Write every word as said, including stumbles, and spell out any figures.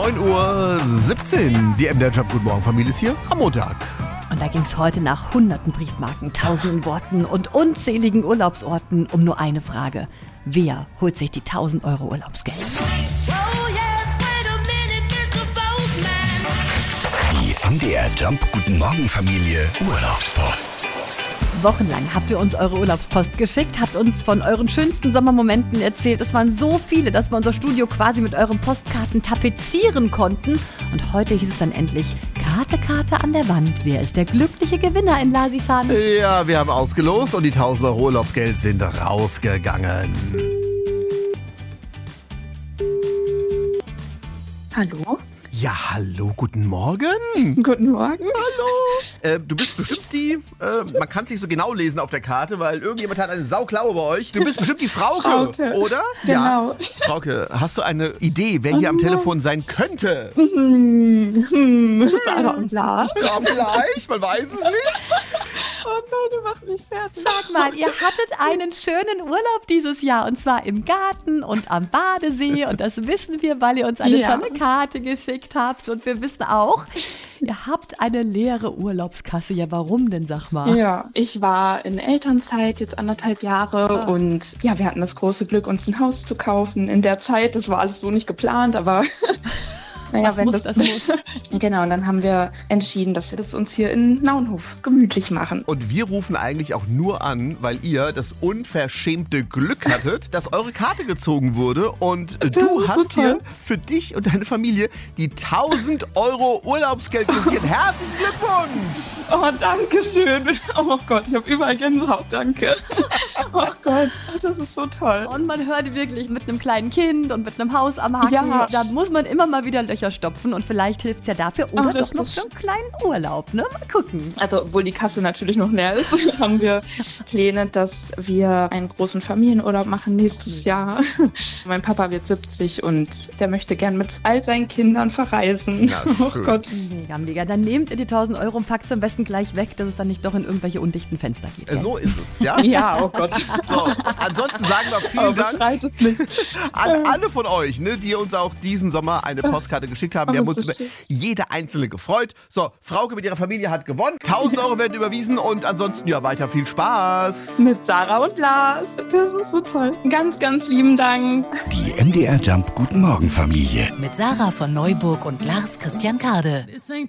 neun Uhr siebzehn. Die M D R Jump Guten Morgen Familie ist hier am Montag. Und da ging es heute nach hunderten Briefmarken, tausenden Worten und unzähligen Urlaubsorten um nur eine Frage. Wer holt sich die tausend Euro Urlaubsgeld? Die M D R Jump Guten Morgen Familie Urlaubspost. Wochenlang habt ihr uns eure Urlaubspost geschickt, habt uns von euren schönsten Sommermomenten erzählt. Es waren so viele, dass wir unser Studio quasi mit euren Postkarten tapezieren konnten. Und heute hieß es dann endlich, Karte, Karte an der Wand. Wer ist der glückliche Gewinner in Lasisan? Ja, wir haben ausgelost und die tausend Euro Urlaubsgeld sind rausgegangen. Hallo? Ja, hallo, guten Morgen. Guten Morgen. Hallo. Äh, du bist bestimmt die, äh, man kann es nicht so genau lesen auf der Karte, weil irgendjemand hat eine Sauklaue bei euch. Du bist bestimmt die Frauke, Frauke. Oder? Genau. Ja. Frauke, hast du eine Idee, wer hier am Telefon sein könnte? Hm, hm, Sarah und Lars. Ja, vielleicht, man weiß es nicht. Oh nein, du machst mich fertig. Sag mal, ihr hattet einen schönen Urlaub dieses Jahr und zwar im Garten und am Badesee und das wissen wir, weil ihr uns eine Ja. tolle Karte geschickt habt und wir wissen auch, ihr habt eine leere Urlaubskasse. Ja, warum denn, sag mal? Ja, ich war in Elternzeit jetzt anderthalb Jahre Ah. und ja, wir hatten das große Glück, uns ein Haus zu kaufen in der Zeit. Das war alles so nicht geplant, aber naja, Was wenn muss, das, das muss. Genau, und dann haben wir entschieden, dass wir das uns hier in Naunhof gemütlich machen. Und wir rufen eigentlich auch nur an, weil ihr das unverschämte Glück hattet, dass eure Karte gezogen wurde und äh, Das du ist so hast hier toll. für dich und deine Familie die tausend Euro Urlaubsgeld kassiert. Herzlichen Glückwunsch! Oh, danke schön. Oh Gott, ich habe überall Gänsehaut, danke. Oh Gott, das ist so toll. Und man hört wirklich mit einem kleinen Kind und mit einem Haus am Haken, Ja. da muss man immer mal wieder Löcher stopfen und vielleicht hilft es ja dafür oder Ach, das doch noch ist- für einen kleinen Urlaub, ne? Mal gucken. Also, obwohl die Kasse natürlich noch leer ist, haben wir Pläne, dass wir einen großen Familienurlaub machen nächstes Jahr. Mein Papa wird siebzig und der möchte gern mit all seinen Kindern verreisen. Na, Oh schön. Gott. Mega, mega. Dann nehmt ihr die tausend Euro und packt es am besten gleich weg, dass es dann nicht doch in irgendwelche undichten Fenster geht. Äh, So ist es, ja? Ja, oh Gott. So, ansonsten sagen wir Aber vielen Dank beschreit es nicht. an alle von euch, ne, die uns auch diesen Sommer eine Postkarte geschickt haben. Wir haben Oh, uns das ist über schön. jede einzelne gefreut. So, Frauke mit ihrer Familie hat gewonnen. tausend Euro werden überwiesen und ansonsten ja weiter viel Spaß. Mit Sarah und Lars. Das ist so toll. Ganz, ganz lieben Dank. Die M D R Jump Guten Morgen Familie. Mit Sarah von Neuburg und Lars Christian Kade.